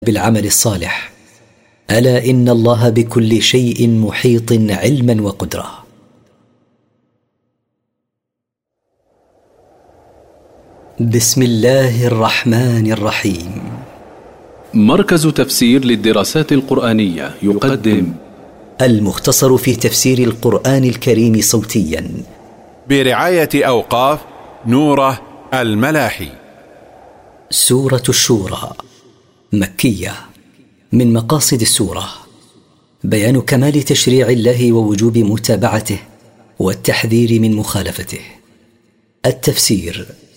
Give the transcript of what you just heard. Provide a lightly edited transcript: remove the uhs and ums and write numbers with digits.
بالعمل الصالح. ألا إن الله بكل شيء محيط علما وقدرة. بسم الله الرحمن الرحيم. مركز تفسير للدراسات القرآنية يقدم المختصر في تفسير القرآن الكريم صوتيا برعاية أوقاف نوره الملاحي. سورة الشورى مكية. من مقاصد السورة بيان كمال تشريع الله ووجوب متابعته والتحذير من مخالفته. التفسير: